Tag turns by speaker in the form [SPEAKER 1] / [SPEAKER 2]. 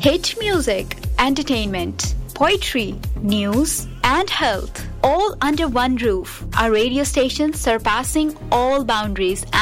[SPEAKER 1] Hit music, entertainment, poetry, news, and health, all under one roof. A radio station surpassing all boundaries